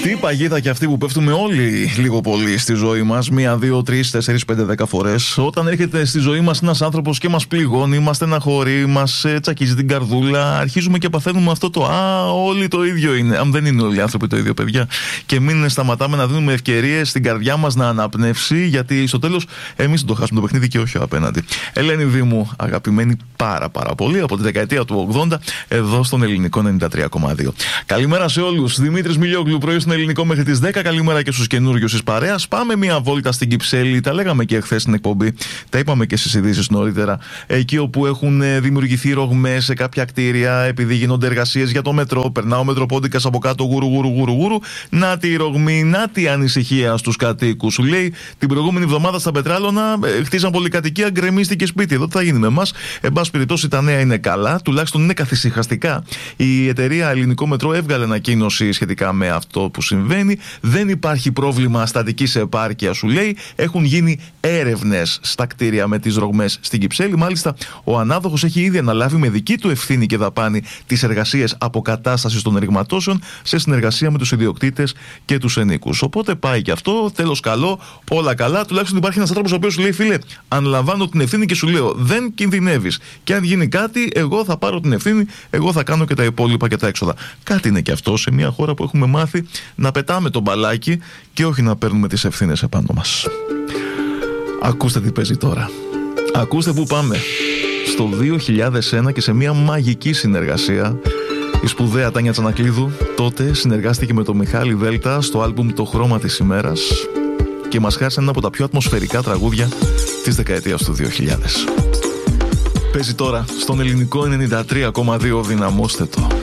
Τι παγίδα κι αυτή που πέφτουμε όλοι λίγο πολύ στη ζωή μας, 1, 2, 3, 4, 5, 10 φορές. Όταν έρχεται στη ζωή μας ένας άνθρωπος και μας πληγώνει, μας στεναχωρεί, μας τσακίζει την καρδούλα, αρχίζουμε και παθαίνουμε αυτό το όλοι το ίδιο είναι. Αν δεν είναι όλοι οι άνθρωποι το ίδιο, παιδιά. Και μην σταματάμε να δίνουμε ευκαιρίες στην καρδιά μας να αναπνεύσει, γιατί στο τέλος εμείς το χάσουμε το παιχνίδι και όχι ο απέναντι. Ελένη Δήμου, αγαπημένη πάρα πολύ από τη δεκαετία του 80, εδώ στον Ελληνικό 93,2. Καλημέρα σε όλους. Δημήτρης Μιλιόγλου, πρωί στον Ελληνικό μέχρι τις 10. Καλημέρα και στους καινούριους της παρέας. Πάμε μια βόλτα στην Κυψέλη. Τα λέγαμε και χθες στην εκπομπή. Τα είπαμε και στις ειδήσεις νωρίτερα. Εκεί όπου έχουν δημιουργηθεί ρογμές σε κάποια κτίρια, επειδή γίνονται εργασίες για το μετρό. Περνά ο Μετροπόντικας από κάτω, γουρου. Να τη ρογμή, να τη ανησυχία στους κατοίκους. Σου λέει την προηγούμενη εβδομάδα στα Πετράλωνα χτίζαν πολυκατοικία, γκρεμίστηκε σπίτι. Εδώ τι θα γίνει με εμάς. Εν πάση περιπτώσει, τα νέα είναι καλά. Τουλάχιστον είναι καθησυχαστικά. Η εταιρεία Ελληνικό Μετρό έβγαλε ανακοίνωση σχετικά με αυτό που συμβαίνει. Δεν υπάρχει πρόβλημα στατικής επάρκειας, σου λέει. Έχουν γίνει έρευνες στα κτίρια με τις ρογμές στην Κυψέλη. Μάλιστα, ο ανάδοχος έχει ήδη αναλάβει με δική του ευθύνη και δαπάνη τις εργασίες αποκατάστασης των ρηγματώσεων σε συνεργασία με τους ιδιοκτήτες και τους ενίκους. Οπότε πάει και αυτό. Τέλος καλό, όλα καλά. Τουλάχιστον υπάρχει ένας άνθρωπος ο οποίος σου λέει: φίλε, αναλαμβάνω την ευθύνη και σου λέω: δεν κινδυνεύεις. Και αν γίνει κάτι, εγώ θα πάρω την ευθύνη, εγώ θα κάνω και τα υπόλοιπα και τα έξοδα. Κάτι είναι και αυτό σε μια χώρα που έχουμε μάθει να πετάμε το μπαλάκι και όχι να παίρνουμε τις ευθύνες επάνω μας. Ακούστε τι παίζει τώρα. Ακούστε που πάμε. Στο 2001 και σε μια μαγική συνεργασία, η σπουδαία Τάνια Τσανακλείδου τότε συνεργάστηκε με τον Μιχάλη Δέλτα στο άλμπουμ «Το χρώμα της ημέρας» και μας χάρισε ένα από τα πιο ατμοσφαιρικά τραγούδια της δεκαετίας του 2000. Παίζει τώρα στον Ελληνικό 93,2. Δυναμώστε το.